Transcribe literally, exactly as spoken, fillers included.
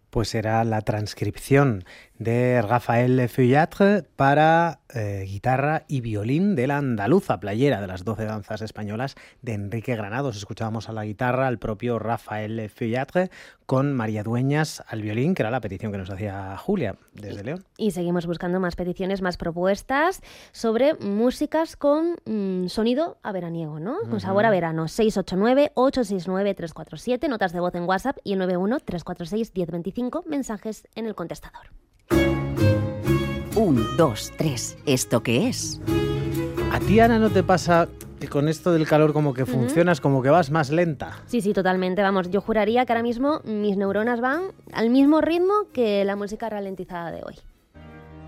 Pues era la transcripción de Raphael Feuillatre para eh, guitarra y violín de la andaluza playera de las doce danzas españolas de Enrique Granados. Escuchábamos a la guitarra al propio Raphael Feuillatre con María Dueñas al violín, que era la petición que nos hacía Julia desde León. Y seguimos buscando más peticiones, más propuestas sobre músicas con mmm, sonido a veraniego, ¿no? Con uh-huh. sabor a verano. seis ocho nueve, ocho seis nueve, tres cuatro siete, notas de voz en WhatsApp y el nueve uno, tres cuatro seis, uno cero dos cinco, mensajes en el contestador. Un, dos, tres. ¿Esto qué es? ¿A ti, Ana, no te pasa que con esto del calor como que funcionas, uh-huh. como que vas más lenta? Sí, sí, totalmente. Vamos, yo juraría que ahora mismo mis neuronas van al mismo ritmo que la música ralentizada de hoy.